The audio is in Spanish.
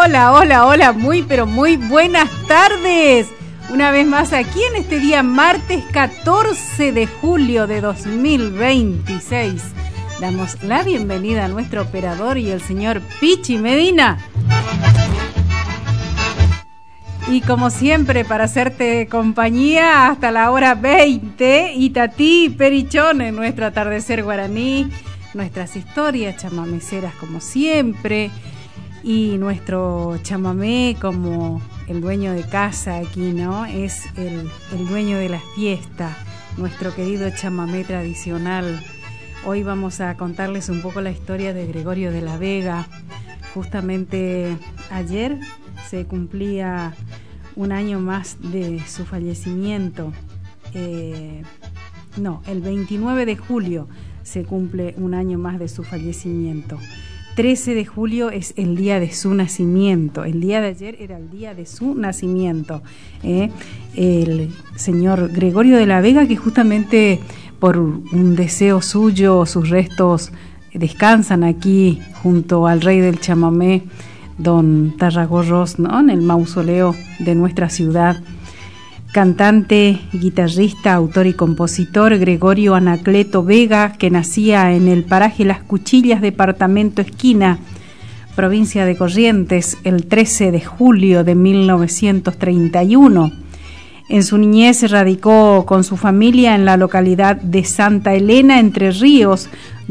Hola, hola, hola, muy pero muy buenas tardes. Una vez más aquí en este día martes 14 de julio de 2026. Damos la bienvenida a nuestro operador y el señor Pichi Medina. Y como siempre, para hacerte compañía hasta la hora 20, Itatí Perichón en nuestro atardecer guaraní, nuestras historias chamameceras como siempre, y nuestro chamamé como el dueño de casa aquí, ¿no? Es el dueño de la fiesta, nuestro querido chamamé tradicional. Hoy vamos a contarles un poco la historia de Gregorio de la Vega. Justamente ayer se cumplía un año más de su fallecimiento. El 29 de julio se cumple un año más de su fallecimiento. 13 de julio es el día de su nacimiento. El día de ayer era el día de su nacimiento. El señor Gregorio de la Vega, que justamente por un deseo suyo, sus restos descansan aquí junto al rey del chamamé, don Tarragorros, ¿no? En el mausoleo de nuestra ciudad. Cantante, guitarrista, autor y compositor Gregorio Anacleto Vega, que nacía en el paraje Las Cuchillas, departamento Esquina, provincia de Corrientes, el 13 de julio de 1931. En su niñez se radicó con su familia en la localidad de Santa Elena, Entre Ríos,